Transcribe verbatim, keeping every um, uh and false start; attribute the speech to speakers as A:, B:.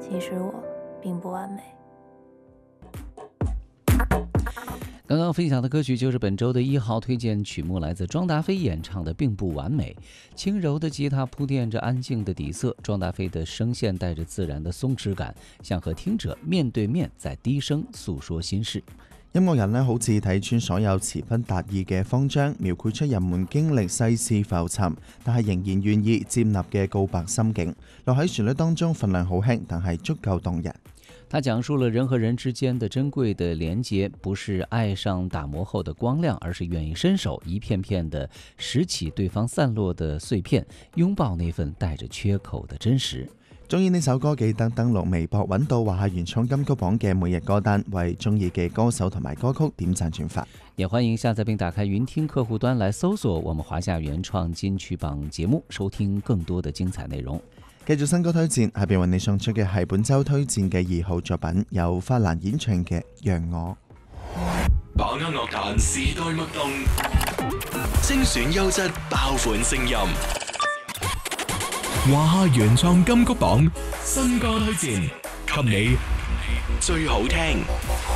A: 其实我并不完美。
B: 刚刚分享的歌曲就是本周的一号推荐曲目，来自庄达菲演唱的《并不完美》。轻柔的吉他铺垫着安静的底色，庄达菲的声线带着自然的松弛感，像和聽者面對面在低聲訴說心事。
C: 音樂人咧好似睇穿所有詞不達意嘅慌張，描繪出人們經歷世事浮沉，但係仍然願意接納嘅告白心境，落喺旋律當中分量好輕，但係足夠動人。
B: 他講述了人和人之間的珍貴的連結，不是愛上打磨後的光亮，而是願意伸手一片片的拾起對方散落的碎片，擁抱那份帶着缺口的真實。
C: 中意呢首歌記得登錄微博揾到華夏原創金曲榜嘅每日歌單，為中意嘅歌手同埋歌曲點讚轉發。
B: 也歡迎下載並打開雲聽客戶端來搜索我們華夏原創金曲榜節目，收聽更多的精彩內容。
C: 繼續新歌推薦，下邊為你送出嘅係本週推薦嘅二號作品，由法蘭演唱嘅《讓我》。
D: 把握樂壇時代脈動，精選優質爆款聲音。華夏原創金曲榜新歌推薦，給你最好聽。